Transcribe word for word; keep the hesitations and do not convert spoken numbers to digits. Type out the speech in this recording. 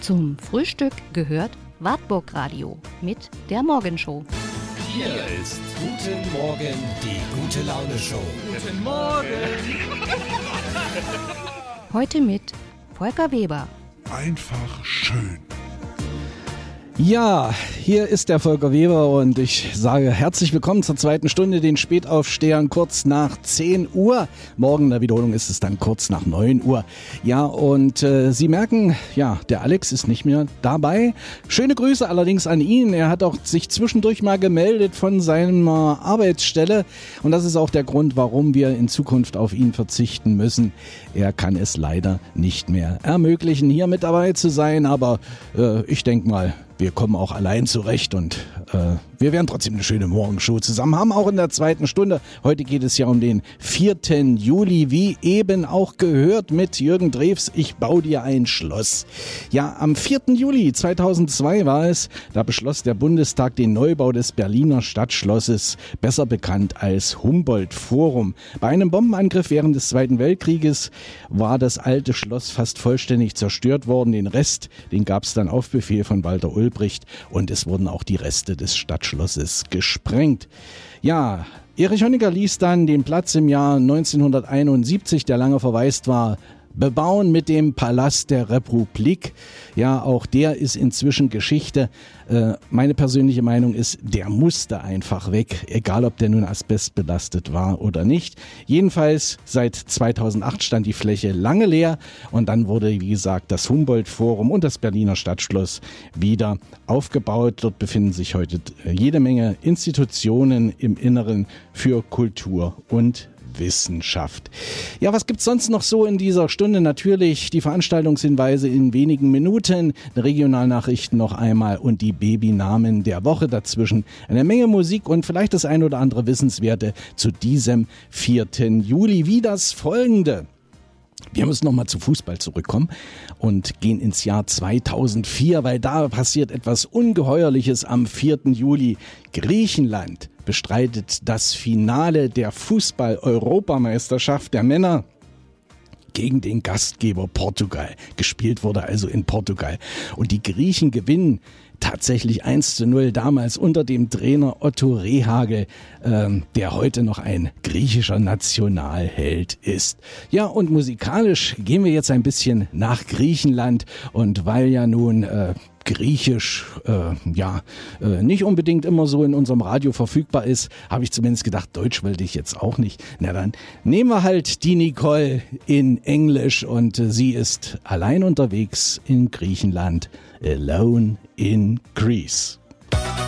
Zum Frühstück gehört Wartburg Radio mit der Morgenshow. Hier ist Guten Morgen, die gute Laune Show. Guten Morgen. Heute mit Volker Weber. Einfach schön. Ja, hier ist der Volker Weber und ich sage herzlich willkommen zur zweiten Stunde, den Spätaufstehern kurz nach zehn Uhr. Morgen in der Wiederholung ist es dann kurz nach neun Uhr. Ja, und äh, Sie merken, ja, der Alex ist nicht mehr dabei. Schöne Grüße allerdings an ihn. Er hat auch sich zwischendurch mal gemeldet von seiner Arbeitsstelle und das ist auch der Grund, warum wir in Zukunft auf ihn verzichten müssen. Er kann es leider nicht mehr ermöglichen, hier mit dabei zu sein, aber äh, ich denke mal, wir kommen auch allein zurecht und äh, wir werden trotzdem eine schöne Morgenshow zusammen haben, auch in der zweiten Stunde. Heute geht es ja um den vierten Juli, wie eben auch gehört mit Jürgen Drews, ich baue dir ein Schloss. Ja, am vierten Juli zweitausendzwei war es, da beschloss der Bundestag den Neubau des Berliner Stadtschlosses, besser bekannt als Humboldt-Forum. Bei einem Bombenangriff während des Zweiten Weltkrieges war das alte Schloss fast vollständig zerstört worden. Den Rest, den gab es dann auf Befehl von Walter Ulbricht und es wurden auch die Reste des Stadtschlosses gesprengt. Ja, Erich Honecker ließ dann den Platz im Jahr neunzehnhunderteinundsiebzig, der lange verwaist war, bebauen mit dem Palast der Republik. Ja, auch der ist inzwischen Geschichte. Äh, meine persönliche Meinung ist, der musste einfach weg, egal ob der nun asbestbelastet war oder nicht. Jedenfalls seit zweitausendacht stand die Fläche lange leer und dann wurde, wie gesagt, das Humboldt-Forum und das Berliner Stadtschloss wieder aufgebaut. Dort befinden sich heute jede Menge Institutionen im Inneren für Kultur und Wissenschaft. Ja, was gibt's sonst noch so in dieser Stunde? Natürlich die Veranstaltungshinweise in wenigen Minuten, Regionalnachrichten noch einmal und die Babynamen der Woche dazwischen. Eine Menge Musik und vielleicht das ein oder andere Wissenswerte zu diesem vierten Juli, wie das folgende. Wir müssen nochmal zu Fußball zurückkommen und gehen ins Jahr zweitausendvier, weil da passiert etwas Ungeheuerliches am vierten Juli. Griechenland bestreitet das Finale der Fußball-Europameisterschaft der Männer gegen den Gastgeber Portugal. Gespielt wurde also in Portugal. Und die Griechen gewinnen tatsächlich eins zu null, damals unter dem Trainer Otto Rehhagel, ähm, der heute noch ein griechischer Nationalheld ist. Ja, und musikalisch gehen wir jetzt ein bisschen nach Griechenland und weil ja nun äh, Griechisch äh, ja äh, nicht unbedingt immer so in unserem Radio verfügbar ist, habe ich zumindest gedacht, Deutsch wollte ich jetzt auch nicht. Na dann nehmen wir halt die Nicole in Englisch und äh, sie ist allein unterwegs in Griechenland, Alone in Greece.